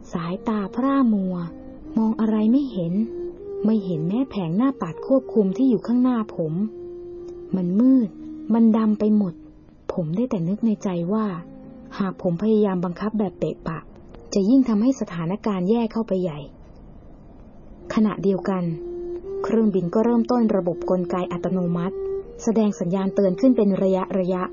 สายตาพร่ามัวมองอะไรไม่เห็นแม้แผงหน้าปัดควบคุมที่อยู่ข้างหน้าผมมันมืดมันดำไปหมดผมได้แต่นึกในใจว่าหากผมพยายามบังคับแบบเปะปะจะยิ่งทำให้สถานการณ์แย่เข้าไปใหญ่ขณะเดียวกันเครื่องบินก็เริ่มต้นระบบกลไกอัตโนมัติแสดงสัญญาณเตือนขึ้นเป็นระยะ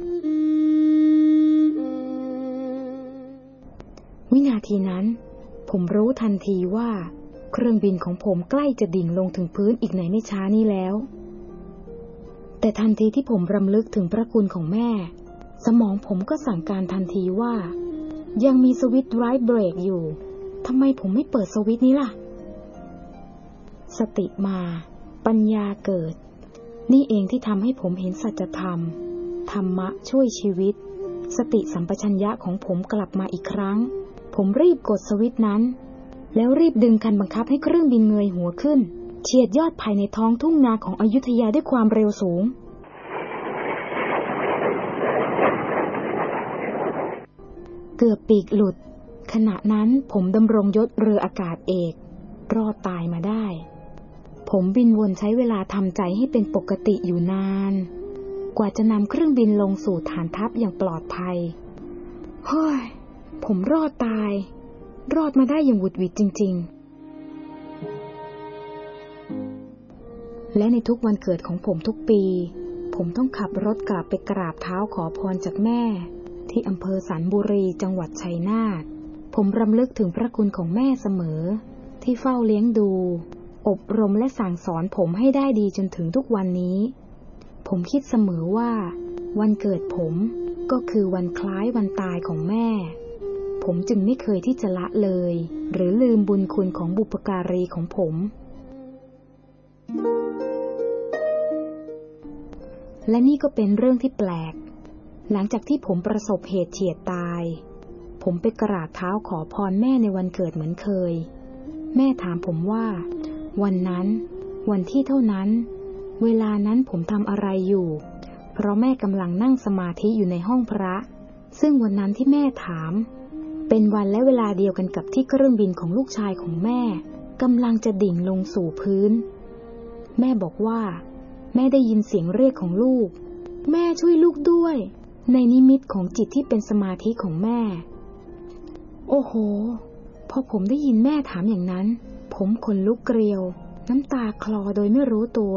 วินาทีนั้นผมรู้ทันทีว่าเครื่องบินของผมใกล้จะดิ่งลงถึงพื้นอีกในไม่ช้านี้แล้วแต่ทันทีที่ผมรำลึกถึงพระคุณของแม่สมองผมก็สั่งการทันทีว่ายังมีสวิตช์ไรท์เบรกอยู่ทำไมผมไม่เปิดสวิตช์นี้ล่ะสติมาปัญญาเกิดนี่เองที่ทำให้ผมเห็นสัจธรรมธรรมะช่วยชีวิตสติสัมปชัญญะของผมกลับมาอีกครั้งผมรีบกดสวิตช์นั้นแล้วรีบดึงคันบังคับให้เครื่องบินเงยหัวขึ้นเฉียดยอดภายในท้องทุ่งนาของอยุธยาด้วยความเร็วสูงเกือบปีกหลุดขณะนั้นผมดำรงยศเรืออากาศเอกรอดตายมาได้ผมบินวนใช้เวลาทำใจให้เป็นปกติอยู่นานกว่าจะนำเครื่องบินลงสู่ฐานทัพอย่างปลอดภัยเฮ้ยผมรอดตายรอดมาได้อย่างหวุดหวิดจริงๆและในทุกวันเกิดของผมทุกปีผมต้องขับรถกลับไปกราบเท้าขอพรจากแม่ที่อำเภอสันบุรีจังหวัดชัยนาทผมรำลึกถึงพระคุณของแม่เสมอที่เฝ้าเลี้ยงดูอบรมและสั่งสอนผมให้ได้ดีจนถึงทุกวันนี้ผมคิดเสมอว่าวันเกิดผมก็คือวันคล้ายวันตายของแม่ผมจึงไม่เคยที่จะละเลยหรือลืมบุญคุณของบุพการีของผมและนี่ก็เป็นเรื่องที่แปลกหลังจากที่ผมประสบเหตุเฉียดตายผมไปกราบเท้าขอพรแม่ในวันเกิดเหมือนเคยแม่ถามผมว่าวันนั้นวันที่เท่านั้นเวลานั้นผมทำอะไรอยู่เพราะแม่กำลังนั่งสมาธิอยู่ในห้องพระซึ่งวันนั้นที่แม่ถามเป็นวันและเวลาเดียวกันกับที่เครื่องบินของลูกชายของแม่กำลังจะดิ่งลงสู่พื้นแม่บอกว่าแม่ได้ยินเสียงเรียกของลูกแม่ช่วยลูกด้วยในนิมิตของจิตที่เป็นสมาธิของแม่โอ้โหพอผมได้ยินแม่ถามอย่างนั้นผมขนลุกเกลียวน้ำตาคลอโดยไม่รู้ตัว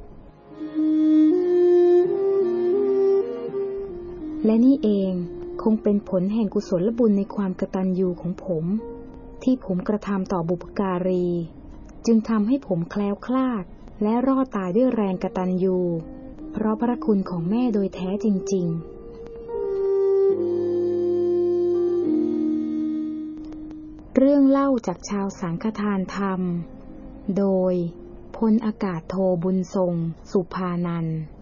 และนี่เองคงเป็นผลแห่งกุศลบุญในความกตัญญูของผมที่ผมกระทำต่อบุพการีจึงทำให้ผมแคล้วคลาดและรอดตายด้วยแรงกตัญญูเพราะพระคุณของแม่โดยแท้จริงๆเรื่องเล่าจากชาวสังฆทานธรรมโดยพลอากาศโทบุญทรงสุภานันท์